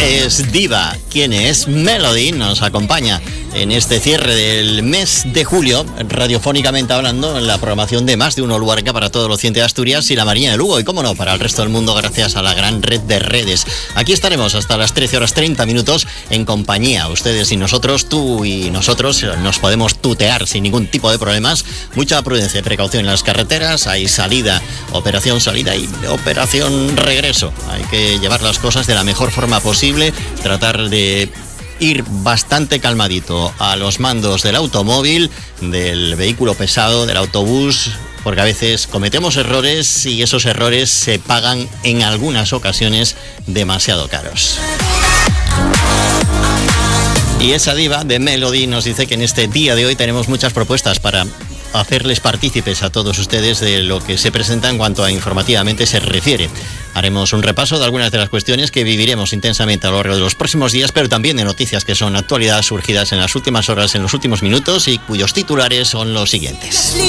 Es Diva, quien es Melody, nos acompaña en este cierre del mes de julio, radiofónicamente hablando, en la programación de Más de Uno Luarca para todo el occidente de Asturias y la Marina de Lugo, y cómo no, para el resto del mundo gracias a la gran red de redes. Aquí estaremos hasta las 13:30 en compañía. Ustedes y nosotros, tú y nosotros, nos podemos tutear sin ningún tipo de problemas. Mucha prudencia y precaución en las carreteras. Hay salida, operación salida y operación regreso. Hay que llevar las cosas de la mejor forma posible, tratar de ir bastante calmadito a los mandos del automóvil, del vehículo pesado, del autobús, porque a veces cometemos errores y esos errores se pagan en algunas ocasiones demasiado caros. Y esa diva de Melody nos dice que en este día de hoy tenemos muchas propuestas para hacerles partícipes a todos ustedes de lo que se presenta en cuanto a informativamente se refiere. Haremos un repaso de algunas de las cuestiones que viviremos intensamente a lo largo de los próximos días, pero también de noticias que son actualidad surgidas en las últimas horas, en los últimos minutos, y cuyos titulares son los siguientes.